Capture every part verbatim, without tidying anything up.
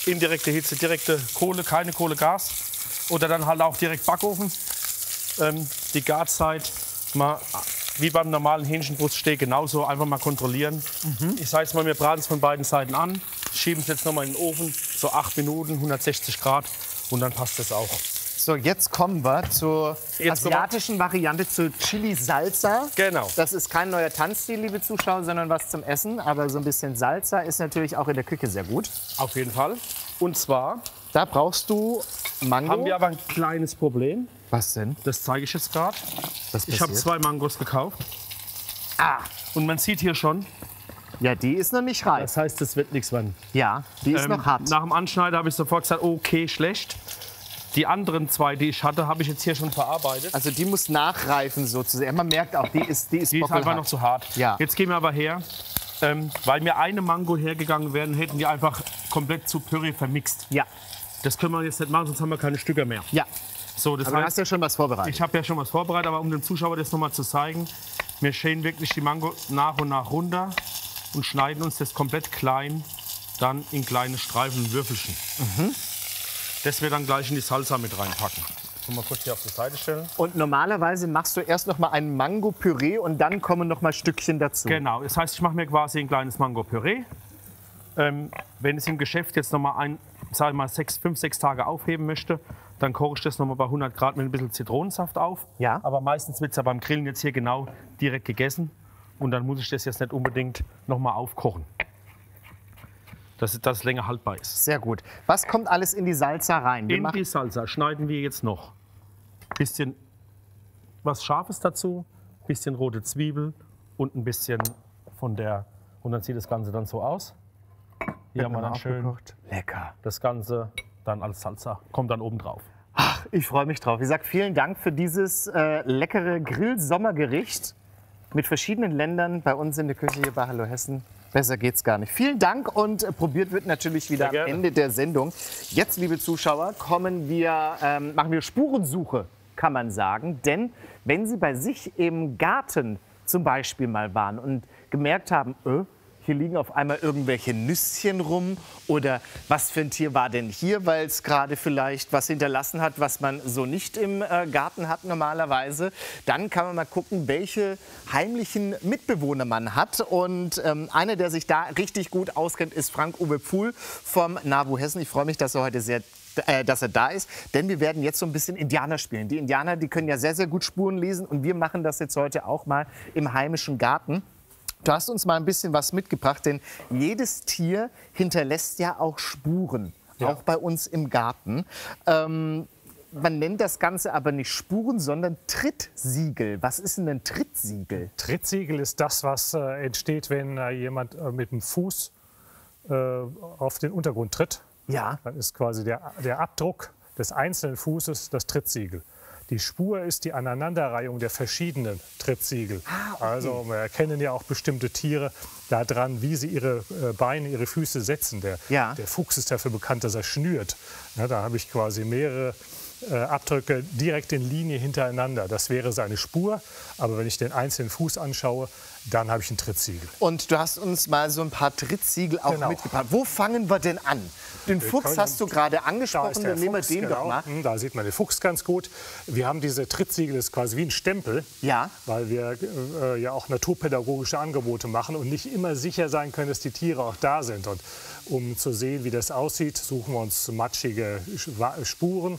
indirekte Hitze, direkte Kohle, keine Kohle, Gas. Oder dann halt auch direkt Backofen. Ähm, die Garzeit, mal, wie beim normalen Hähnchenbruststeak, genauso einfach mal kontrollieren. Mhm. Ich sage jetzt mal, wir braten es von beiden Seiten an, schieben es jetzt noch mal in den Ofen, so acht Minuten, hundertsechzig Grad und dann passt das auch. So, jetzt kommen wir zur Jetzt asiatischen Variante, zur Chili Salsa. Genau. Das ist kein neuer Tanzstil, liebe Zuschauer, sondern was zum Essen. Aber so ein bisschen Salsa ist natürlich auch in der Küche sehr gut. Auf jeden Fall. Und zwar, da brauchst du Mango. Haben wir aber ein kleines Problem. Was denn? Das zeige ich jetzt gerade. Ich habe zwei Mangos gekauft. Ah. Und man sieht hier schon. Ja, die ist noch nicht reif. Das heißt, das wird nichts werden. Ja, die ist ähm, noch hart. Nach dem Anschneiden habe ich sofort gesagt, okay, schlecht. Die anderen zwei, die ich hatte, habe ich jetzt hier schon verarbeitet. Also die muss nachreifen sozusagen. Man merkt auch, die ist Die ist, die ist einfach noch zu hart. Ja. Jetzt gehen wir aber her, ähm, weil mir eine Mango hergegangen wären, hätten die einfach komplett zu Püree vermixt. Ja. Das können wir jetzt nicht machen, sonst haben wir keine Stücke mehr. Ja. So, das aber heißt, du hast ja schon was vorbereitet. Ich habe ja schon was vorbereitet, aber um dem Zuschauer das noch mal zu zeigen, wir schälen wirklich die Mango nach und nach runter und schneiden uns das komplett klein, dann in kleine Streifen und Würfelchen. Mhm. Das wir dann gleich in die Salsa mit reinpacken. Mal kurz hier auf die Seite stellen. Und normalerweise machst du erst noch mal ein Mango-Püree und dann kommen noch mal Stückchen dazu. Genau, das heißt, ich mache mir quasi ein kleines Mango-Püree. Ähm, wenn ich es im Geschäft jetzt noch mal ein, sag ich mal, sechs, fünf, sechs Tage aufheben möchte, dann koche ich das noch mal bei hundert Grad mit ein bisschen Zitronensaft auf. Ja. Aber meistens wird es ja beim Grillen jetzt hier genau direkt gegessen. Und dann muss ich das jetzt nicht unbedingt noch mal aufkochen, dass es länger haltbar ist. Sehr gut. Was kommt alles in die Salsa rein? Wir in die Salsa schneiden wir jetzt noch ein bisschen was Scharfes dazu, ein bisschen rote Zwiebel und ein bisschen von der... Und dann sieht das Ganze dann so aus. Hier haben wir dann schön lecker. Das Ganze dann als Salsa, kommt dann oben drauf. Ach, ich freue mich drauf. Ich sage vielen Dank für dieses äh, leckere Grill-Sommergericht mit verschiedenen Ländern bei uns in der Küche hier bei Hallo Hessen. Besser geht's gar nicht. Vielen Dank und äh, probiert wird natürlich wieder am Ende der Sendung. Jetzt, liebe Zuschauer, kommen wir, ähm, machen wir Spurensuche, kann man sagen. Denn wenn Sie bei sich im Garten zum Beispiel mal waren und gemerkt haben, äh, hier liegen auf einmal irgendwelche Nüsschen rum oder was für ein Tier war denn hier, weil es gerade vielleicht was hinterlassen hat, was man so nicht im äh, Garten hat normalerweise. Dann kann man mal gucken, welche heimlichen Mitbewohner man hat. Und ähm, einer, der sich da richtig gut auskennt, ist Frank-Uwe Pfuhl vom NABU Hessen. Ich freue mich, dass er heute sehr äh, dass er da ist, denn wir werden jetzt so ein bisschen Indianer spielen. Die Indianer, die können ja sehr, sehr gut Spuren lesen und wir machen das jetzt heute auch mal im heimischen Garten. Du hast uns mal ein bisschen was mitgebracht, denn jedes Tier hinterlässt ja auch Spuren, ja. Auch bei uns im Garten. Ähm, man nennt das Ganze aber nicht Spuren, sondern Trittsiegel. Was ist denn ein Trittsiegel? Trittsiegel ist das, was äh, entsteht, wenn äh, jemand äh, mit dem Fuß äh, auf den Untergrund tritt. Ja. Dann ist quasi der, der Abdruck des einzelnen Fußes das Trittsiegel. Die Spur ist die Aneinanderreihung der verschiedenen Trittsiegel. Ah, okay. Also wir erkennen ja auch bestimmte Tiere daran, wie sie ihre äh, Beine, ihre Füße setzen. Der, ja. der Fuchs ist dafür bekannt, dass er schnürt. Ja, da habe ich quasi mehrere äh, Abdrücke direkt in Linie hintereinander. Das wäre seine Spur. Aber wenn ich den einzelnen Fuß anschaue, dann habe ich ein Trittsiegel. Und du hast uns mal so ein paar Trittsiegel auch genau. mitgebracht. Wo fangen wir denn an? Den wir Fuchs hast du gerade angesprochen, dann nehmen wir den genau. doch mal. Da sieht man den Fuchs ganz gut. Wir haben diese Trittsiegel, das ist quasi wie ein Stempel, ja. weil wir äh, ja auch naturpädagogische Angebote machen und nicht immer sicher sein können, dass die Tiere auch da sind. Und um zu sehen, wie das aussieht, suchen wir uns matschige Spuren.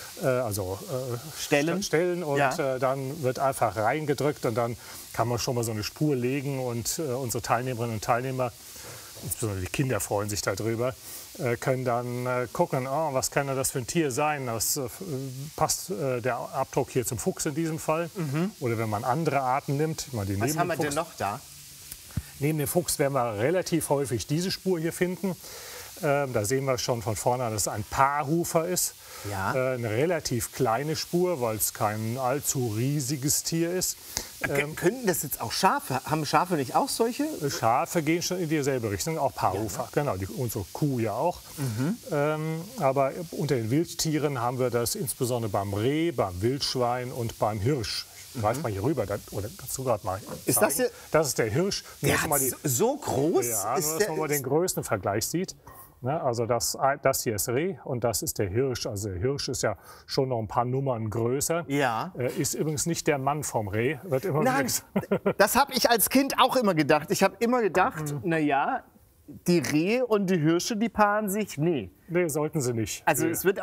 Also äh, Stellen. Stellen und ja. äh, dann wird einfach reingedrückt und dann kann man schon mal so eine Spur legen und äh, unsere Teilnehmerinnen und Teilnehmer, insbesondere die Kinder freuen sich darüber, äh, können dann äh, gucken, oh, was kann das für ein Tier sein, das äh, passt äh, der Abdruck hier zum Fuchs in diesem Fall mhm. oder wenn man andere Arten nimmt. Mal die was haben wir Fuchs, denn noch da? Neben dem Fuchs werden wir relativ häufig diese Spur hier finden. Ähm, da sehen wir schon von vorne, dass es ein Paarhufer ist. Ja. Äh, eine relativ kleine Spur, weil es kein allzu riesiges Tier ist. Ähm, Könnten das jetzt auch Schafe? Haben Schafe nicht auch solche? Schafe gehen schon in dieselbe Richtung, auch Paarhufer. Ja, ne? Genau, die, unsere Kuh ja auch. Mhm. Ähm, aber unter den Wildtieren haben wir das insbesondere beim Reh, beim Wildschwein und beim Hirsch. Ich weiß mal hier rüber, dann, oder kannst du gerade mal zeigen? Ist das hier? Das ist der Hirsch. Der mal die, so groß? ja, ist nur, dass der, man mal den größten Vergleich sieht. Ne? Also das, das hier ist Reh und das ist der Hirsch. Also der Hirsch ist ja schon noch ein paar Nummern größer. Ja. Äh, ist übrigens nicht der Mann vom Reh. Wird immer Nein, wieder das habe ich als Kind auch immer gedacht. Ich habe immer gedacht, Mhm. na ja, die Rehe und die Hirsche, die paaren sich. Nee. Nee, sollten sie nicht. Also Nee. es wird